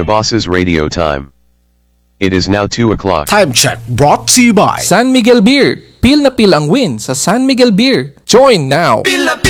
boss's radio time. It is now 2 o'clock. Time check brought to you by San Miguel Beer. Pil na pil ang win sa San Miguel Beer. Join now! Pila